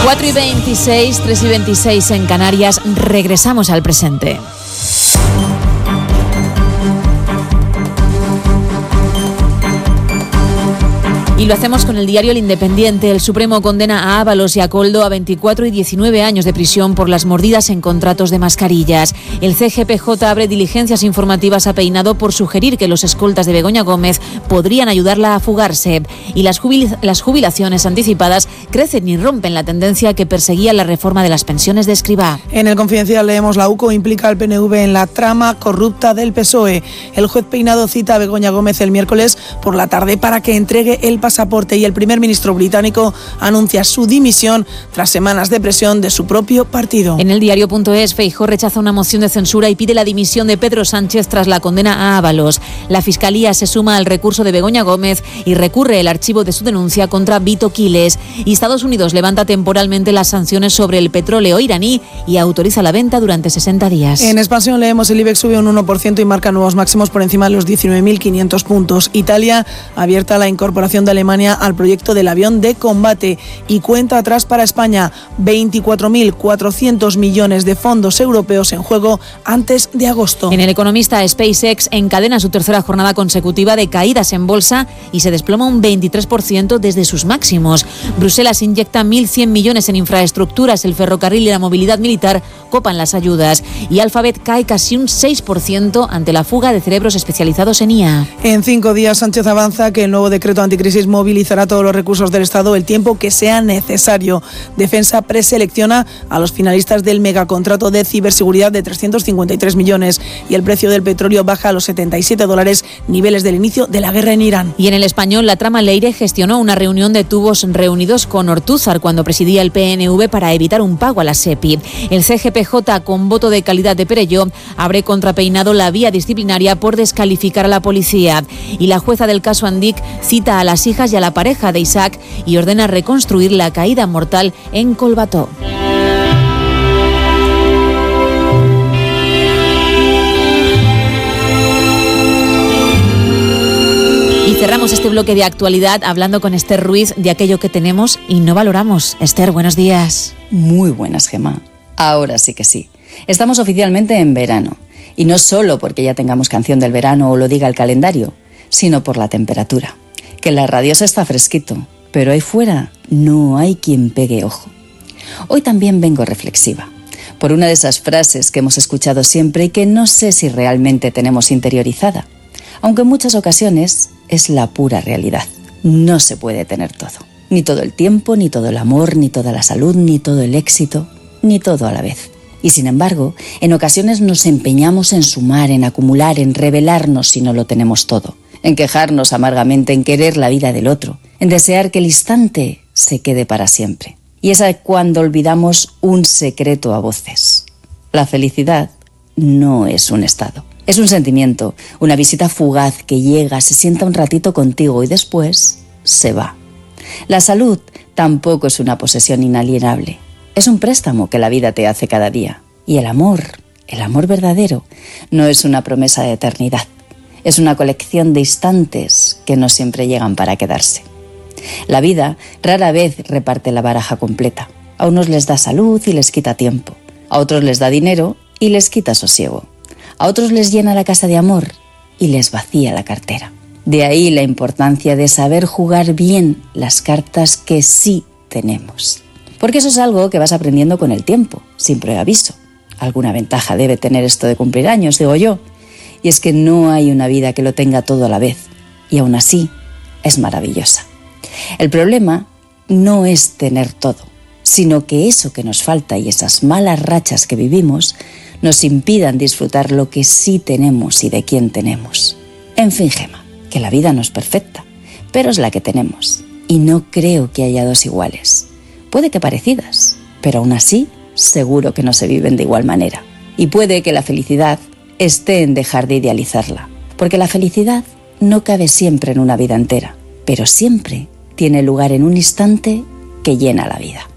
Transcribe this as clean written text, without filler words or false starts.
4:26, 3:26 en Canarias. Regresamos al presente. Y lo hacemos con el diario El Independiente. El Supremo condena a Ábalos y a Koldo a 24 y 19 años de prisión por las mordidas en contratos de mascarillas. El CGPJ abre diligencias informativas a Peinado por sugerir que los escoltas de Begoña Gómez podrían ayudarla a fugarse. Y las jubilaciones anticipadas crecen y rompen la tendencia que perseguía la reforma de las pensiones de Escrivá. En El Confidencial leemos: la UCO implica al PNV en la trama corrupta del PSOE. El juez Peinado cita a Begoña Gómez el miércoles por la tarde para que entregue el pasaporte, y el primer ministro británico anuncia su dimisión tras semanas de presión de su propio partido. En el diario.es, Feijóo rechaza una moción de censura y pide la dimisión de Pedro Sánchez tras la condena a Ábalos. La Fiscalía se suma al recurso de Begoña Gómez y recurre el archivo de su denuncia contra Vito Quiles. Y Estados Unidos levanta temporalmente las sanciones sobre el petróleo iraní y autoriza la venta durante 60 días. En Expansión leemos: el IBEX sube un 1% y marca nuevos máximos por encima de los 19.500 puntos. Italia abierta la incorporación de Alemania al proyecto del avión de combate y cuenta atrás para España. 24.400 millones de fondos europeos en juego antes de agosto. En El Economista, SpaceX encadena su tercera jornada consecutiva de caídas en bolsa y se desploma un 23% desde sus máximos. Bruselas inyecta 1.100 millones en infraestructuras, el ferrocarril y la movilidad militar copan las ayudas. Y Alphabet cae casi un 6% ante la fuga de cerebros especializados en IA. En 5 días, Sánchez avanza que el nuevo decreto anticrisis movilizará todos los recursos del Estado el tiempo que sea necesario. Defensa preselecciona a los finalistas del megacontrato de ciberseguridad de 353 millones y el precio del petróleo baja a los $77, niveles del inicio de la guerra en Irán. Y en El Español, la trama Leire gestionó una reunión de tubos reunidos con Ortúzar cuando presidía el PNV para evitar un pago a la SEPI. El CGPJ, con voto de calidad de Perelló, abre contra Peinado la vía disciplinaria por descalificar a la policía. Y la jueza del caso Andic cita a las hijas y a la pareja de Isaac y ordena reconstruir la caída mortal en Collbató. Y cerramos este bloque de actualidad hablando con Esther Ruiz de aquello que tenemos y no valoramos. Esther, buenos días. Muy buenas, Gemma. Ahora sí que sí. Estamos oficialmente en verano. Y no solo porque ya tengamos canción del verano o lo diga el calendario, sino por la temperatura. Que en la radio se está fresquito, pero ahí fuera no hay quien pegue ojo. Hoy también vengo reflexiva, por una de esas frases que hemos escuchado siempre y que no sé si realmente tenemos interiorizada, aunque en muchas ocasiones es la pura realidad. No se puede tener todo, ni todo el tiempo, ni todo el amor, ni toda la salud, ni todo el éxito, ni todo a la vez. Y sin embargo, en ocasiones nos empeñamos en sumar, en acumular, en rebelarnos si no lo tenemos todo, en quejarnos amargamente, en querer la vida del otro, en desear que el instante se quede para siempre. Y es cuando olvidamos un secreto a voces. La felicidad no es un estado. Es un sentimiento, una visita fugaz que llega, se sienta un ratito contigo y después se va. La salud tampoco es una posesión inalienable. Es un préstamo que la vida te hace cada día. Y el amor verdadero, no es una promesa de eternidad. Es una colección de instantes que no siempre llegan para quedarse. La vida rara vez reparte la baraja completa. A unos les da salud y les quita tiempo. A otros les da dinero y les quita sosiego. A otros les llena la casa de amor y les vacía la cartera. De ahí la importancia de saber jugar bien las cartas que sí tenemos. Porque eso es algo que vas aprendiendo con el tiempo, sin preaviso. Alguna ventaja debe tener esto de cumplir años, digo yo. Y es que no hay una vida que lo tenga todo a la vez. Y aún así, es maravillosa. El problema no es tener todo, sino que eso que nos falta y esas malas rachas que vivimos nos impidan disfrutar lo que sí tenemos y de quién tenemos. En fin, Gemma, que la vida no es perfecta, pero es la que tenemos. Y no creo que haya dos iguales. Puede que parecidas, pero aún así seguro que no se viven de igual manera. Y puede que la felicidad esté en dejar de idealizarla, porque la felicidad no cabe siempre en una vida entera, pero siempre tiene lugar en un instante que llena la vida.